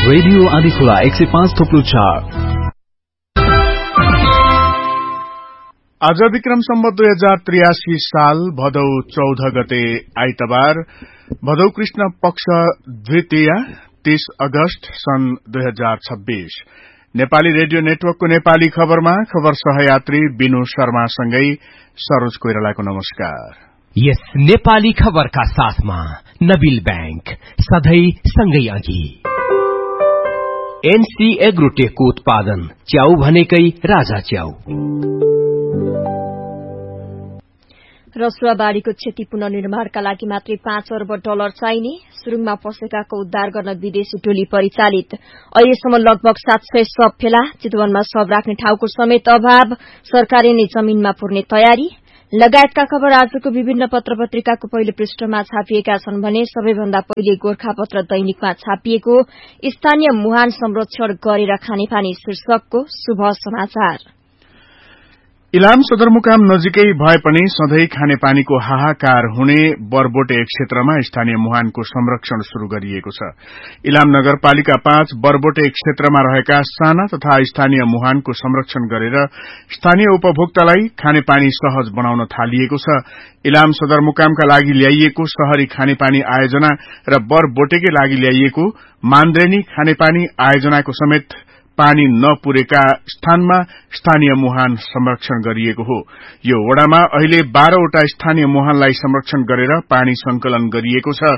Radio Andhikhola 105.4। आज विक्रम सम्वत 2083 साल भदौ 14 गते आइतबार, भदौ कृष्ण पक्ष द्वितीया 30 अगस्त सन् 2026। नेपाली रेडियो नेटवर्कको नेपाली खबरमा खबर सहयात्री बिनु शर्मासँगै सरोज कोइरालाको नमस्कार। यस नेपाली खबरका साथमा नबिल बैंक सधैं सँगै अघि। एनसी एग्रोटेकको उत्पादन च्याउ भनेकै राजा च्याउ। रसुवाबारीको क्षति पुनर्निर्माणका लागि मात्रै 5 अर्ब डलर चाहिने, सुरुङमा फँसेकाको उद्धार गर्न विदेशी टोली परिचालित। अहिलेसम्म लगभग 700 शव फेला, चितवनमा शव राख्ने ठाउँको समेत अभाव, सरकारले नै जमीनमा पुर्ने तयारी लगायतका खबर आजको विभिन्न पत्र पत्रिकाको पहिलो पृष्ठमा छापिएका छन् भने सबैभन्दा पहिले गोरखापत्र दैनिकमा छापिएको स्थानीय मुहान संरक्षण गरेर खानेपानी शीर्षकको शुभ समाचार। इलाम सदरमुकाम नजिकै भए पनि सधैं खानेपानीको हाहाकार हुने बरबोटे क्षेत्रमा स्थानीय मुहानको संरक्षण शुरू गरिएको छ। इलाम नगरपालिका 5 बरबोटे क्षेत्रमा रहेका साना तथा स्थानीय मुहानको संरक्षण गरेर स्थानीय उपभोक्तालाई खानेपानी सहज बनाउन थालिएको छ। इलाम सदरमुकामका लागि ल्याइएको शहरी खानेपानी आयोजना र बरबोटेकै लागि ल्याइएको मान्द्रेनी खानेपानी आयोजनाको समेत पानी नपुरेका स्थानमा स्थानीय मुहान संरक्षण गरिएको हो। यो वडामा अहिले 12 वटा स्थानीय मुहानलाई संरक्षण गरेर पानी संकलन गरिएको छ।